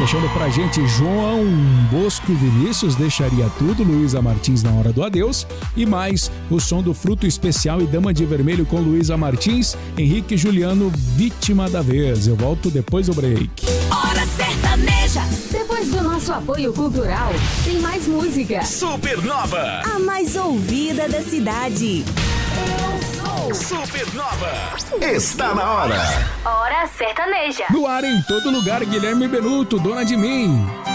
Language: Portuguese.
Deixando pra gente João Bosco e Vinícius, Deixaria Tudo, Luísa Martins, Na Hora do Adeus. E mais o som do Fruto Especial e Dama de Vermelho com Luísa Martins, Henrique e Juliano, Vítima da Vez. Eu volto depois do break. Hora Sertaneja. Depois do nosso apoio cultural, tem mais música. Supernova, a mais ouvida da cidade. Supernova, está na hora. Hora Sertaneja. No ar em todo lugar, Guilherme Benuto, Dona de Mim.